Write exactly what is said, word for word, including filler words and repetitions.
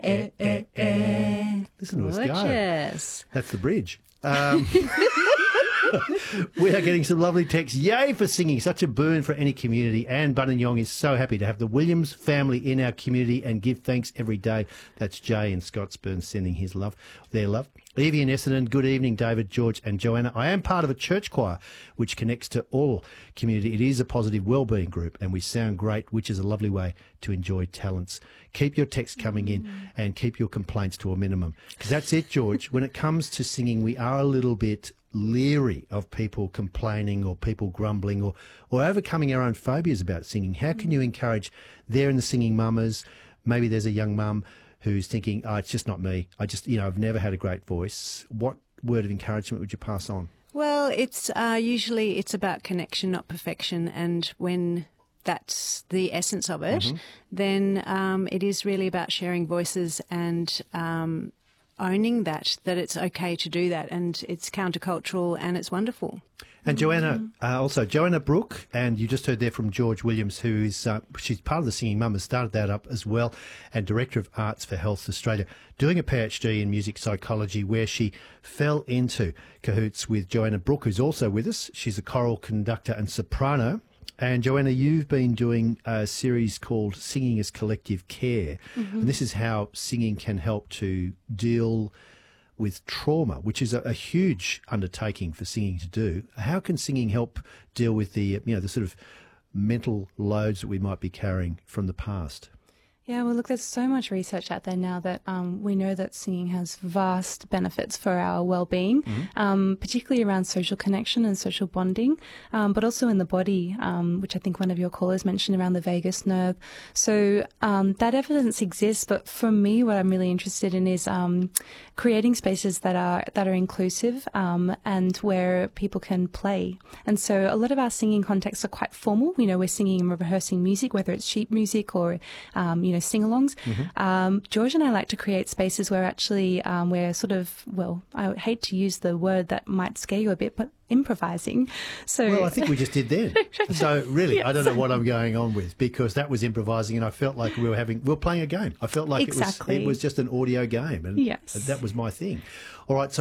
eh, eh, eh. Listen to us go. Gorgeous. That's the bridge. Um, we are getting some lovely texts. Yay for singing. Such a boon for any community. Anne Buninyong is so happy to have the Williams family in our community and give thanks every day. That's Jay in Scottsburn sending his love, their love. Evie in Essendon, good evening, David, George and Joanna. I am part of a church choir which connects to all community. It is a positive wellbeing group and we sound great, which is a lovely way to enjoy talents. Keep your texts coming in and keep your complaints to a minimum. Because that's it, George. When it comes to singing, we are a little bit leery of people complaining or people grumbling or, or overcoming our own phobias about singing. How can you encourage there in the singing mamas? Maybe there's a young mum who's thinking, oh, it's just not me. I just, you know, I've never had a great voice. What word of encouragement would you pass on? Well, it's uh, usually it's about connection, not perfection. And when that's the essence of it, mm-hmm. then um, it is really about sharing voices and um, owning that, that it's okay to do that. And it's countercultural and it's wonderful. And Joanna, uh, also Joanna Brooke, and you just heard there from George Williams, who is, uh, she's part of the Singing Mum, has started that up as well, and Director of Arts for Health Australia, doing a PhD in music psychology where she fell into cahoots with Joanna Brooke, who's also with us. She's a choral conductor and soprano. And Joanna, you've been doing a series called Singing as Collective Care. Mm-hmm. And this is how singing can help to deal with trauma, which is a, a huge undertaking for singing to do. How can singing help deal with the, you know, the sort of mental loads that we might be carrying from the past? Yeah, well, look, there's so much research out there now that um, we know that singing has vast benefits for our well-being, mm-hmm. um, particularly around social connection and social bonding, um, but also in the body, um, which I think one of your callers mentioned around the vagus nerve. So um, that evidence exists, but for me, what I'm really interested in is um, creating spaces that are that are inclusive um, and where people can play. And so a lot of our singing contexts are quite formal. You know, we're singing and rehearsing music, whether it's sheet music or um, you know, sing-alongs. Mm-hmm. Um, George and I like to create spaces where actually um, we're sort of, well, I hate to use the word that might scare you a bit, but improvising. So, well, I think we just did then. So really, yes. I don't know what I'm going on with because that was improvising and I felt like we were having, we were playing a game. I felt like exactly. it was it was just an audio game and yes. that was my thing. All right, so